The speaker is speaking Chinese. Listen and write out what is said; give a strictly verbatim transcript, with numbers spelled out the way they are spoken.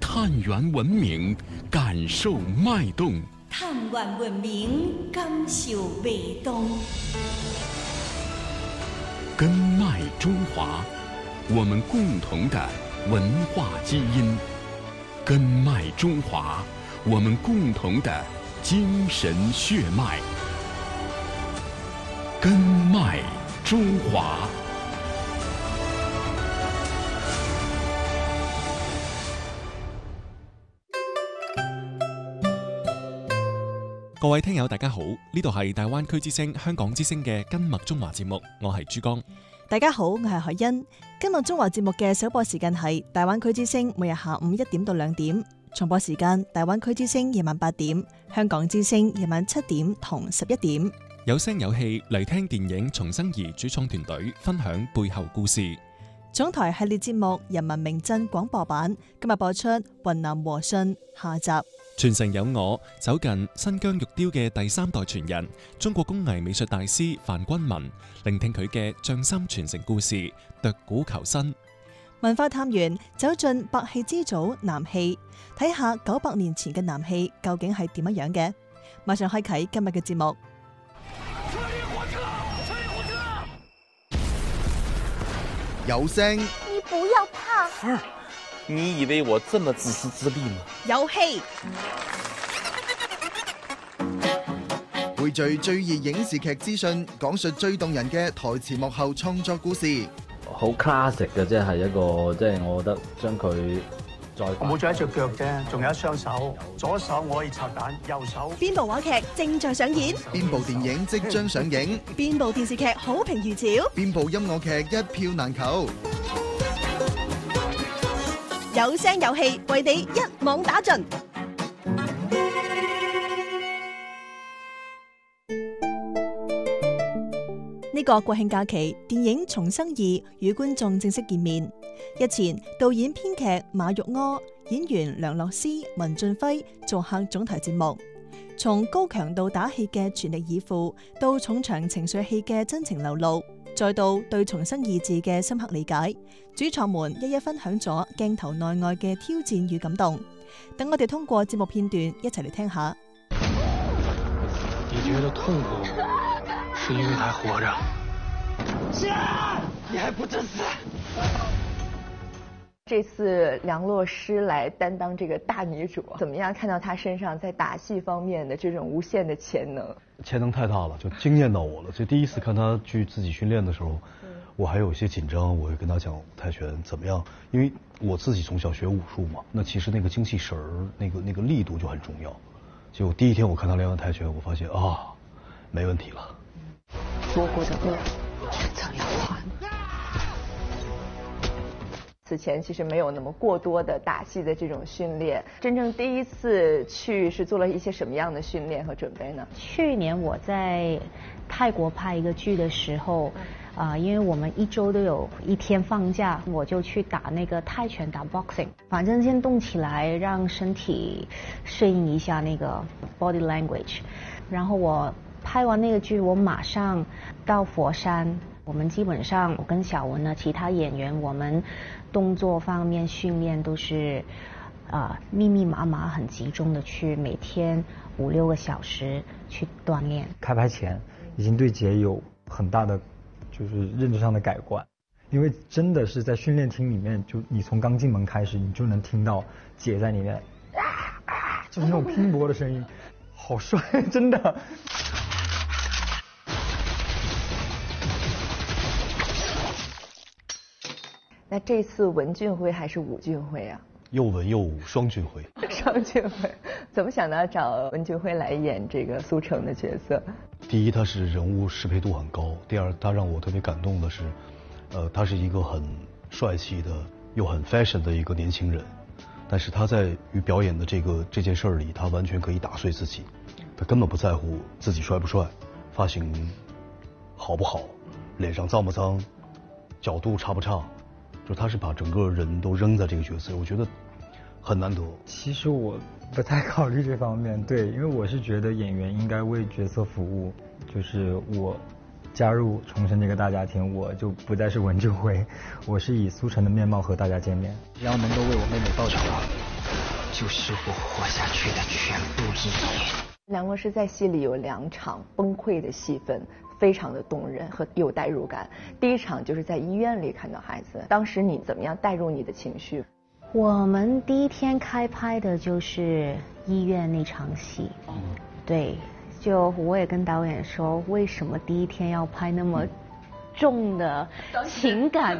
探源文明，感受脉动。 探源文明，感受脉动。 根脉中华，我们共同的文化基因。根脉中华，我们共同的精神血脉。根脉中华。 各位聽友大家好，呢度係大灣區之聲香港之聲嘅根脈中華節目，我係珠江。 大家好，我係海欣。根脈中華節目嘅首播時間係大灣區之聲每日下午一點到兩點，重播時間大灣區之聲夜晚八點，香港之聲夜晚七點同十一點。 有聲有戲嚟聽電影《重生兒》主創團隊分享背後故事。 總台系列節目《人民名鎮》廣播版今日播出《雲南和信》下集。 傳承有我走近新疆玉雕嘅第三代傳人，中國工藝美術大師范君文，聆聽佢嘅匠心傳承故事，奪古求新。 文化探源走進白戲之祖南戲，睇下九百年前嘅南戲究竟係點樣樣嘅。馬上開啟今日嘅節目。 有聲， 你不要怕。 兒，你以為我這麼自私自利嗎？ 有戲， 匯聚最熱影視劇資訊，講述最動人嘅台前幕後創作故事。 好 classic 嘅，即係一個，即係我覺得將佢再冇咗一隻腳啫，仲有一雙手，左手我可以拆彈，右手。 邊部話劇正在上演？ 邊部電影即將上映？ 邊部電視劇好評如潮？ 邊部音樂劇一票難求？ 有聲有戲，為你一網打盡。呢個國慶假期，電影《重生二》與觀眾正式見面。日前，導演編劇馬玉柯、演員梁洛施、文俊輝做客總台節目，從高強度打戲嘅全力以赴，到重場情緒戲嘅真情流露，再到對重生二字嘅深刻理解，主創們一一分享咗鏡頭內外嘅挑戰與感動。等我哋通過節目片段一齊嚟聽下。 你覺得痛苦，是因為還活着？ 是啊，你還不真死？ 這次梁洛施來擔當這個大女主，怎麼樣看到她身上在打戲方面的這種無限的潛能？ 潛能太大了，就驚豔到我了。就第一次看她去自己訓練的時候，我還有一些緊張。我會跟她講泰拳怎麼樣，因為我自己從小學武術嘛，那其實那個精氣神兒，那個那個力度就很重要。結果第一天我看她練完泰拳，我發現啊，沒問題了。 做過的惡，遲早要還。此前其實沒有那麼過多的打戲的這種訓練，真正第一次去是做了一些什麼樣的訓練和準備呢？ 去年我在泰國拍一個劇的時候，啊、呃，因為我們一周都有一天放假，我就去打那個泰拳，打 boxing， 反正先動起來，讓身體適應一下那個 body language。然後我拍完那個劇，我馬上到佛山。我們基本上，我跟小文呢，其他演員，我們動作方面訓練都是，啊、呃，密密麻麻、很集中的去每天五六個小時去鍛鍊。 開拍前已經對姐有很大的就是認知上的改觀，因為真的是在訓練廳裏面，就你從剛進門開始，你就能聽到姐在裏面啊啊，就是那種拼搏的聲音，好帥，真的。 那這次文俊輝還是武俊輝啊？ 又文又武，雙俊輝。 雙俊輝，怎麼想到找文俊輝來演這個蘇成的角色？ 第一，他是人物適配度很高；第二，他讓我特別感動的是，呃，他是一個很帥氣的又很 fashion 的一個年輕人，但是他在於表演的這個這件事裏，他完全可以打碎自己，他根本不在乎自己帥不帥，髮型好不好，臉上髒不髒，角度差不差。就他是把整個人都扔在這個角色，我覺得很難得。 其實我不太考慮這方面，對，因為我是覺得演員應該為角色服務。就是我加入重生這個大家庭，我就不再是文俊輝，我是以蘇成的面貌和大家見面，然後能夠為我妹妹報仇。 就是我活下去的全部意义。 梁国师在戏里有两场崩溃的戏份，非常的动人和有代入感。第一场就是在医院里看到孩子，当时你怎么样带入你的情绪？ 我们第一天开拍的就是医院那场戏，嗯，对，就我也跟导演说，为什么第一天要拍那么重的情感